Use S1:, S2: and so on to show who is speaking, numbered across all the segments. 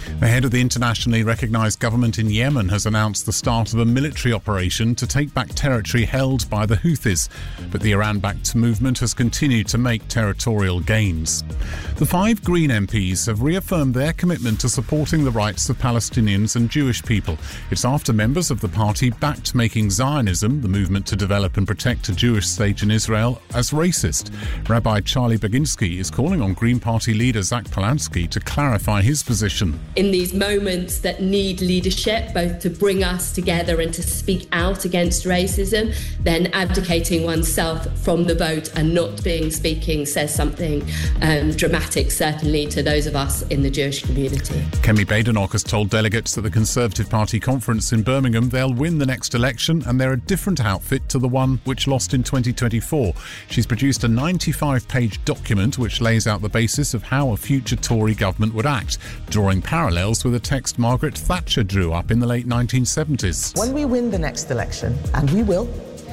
S1: The head of the internationally recognised government in Yemen has announced the start of a military operation to take back territory held by the Houthis, but the Iran-backed movement has continued to make territorial gains. The 5 Green MPs have reaffirmed their commitment to supporting the rights of Palestinians and Jewish people. It's after members of the party backed making Zionism, the movement to develop and protect a Jewish state in Israel, as racist. Rabbi Charlie Baginski is calling on Green Party leader Zach Polanski to clarify his position.
S2: In these moments that need leadership, both to bring us together and to speak out against racism, then abdicating oneself from the vote and not speaking says something dramatic, certainly to those of us in the Jewish community.
S1: Kemi Badenoch has told delegates at the Conservative Party conference in Birmingham they'll win the next election and they're a different outfit to the one which lost in 2024. She's produced a 95-page document which lays out the basis of how a future Tory government would act, drawing parallels with a text Margaret Thatcher drew up in the late 1970s.
S3: When we win the next election, and we will,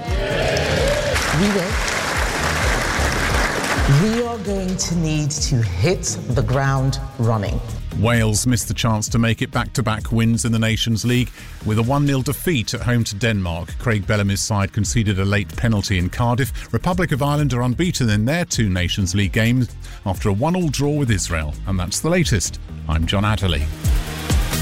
S3: we are going to need to hit the ground running.
S1: Wales missed the chance to make it back-to-back wins in the Nations League. With a 1-0 defeat at home to Denmark, Craig Bellamy's side conceded a late penalty in Cardiff. Republic of Ireland are unbeaten in their 2 Nations League games after a 1-1 draw with Israel. And that's the latest. I'm John Adderley.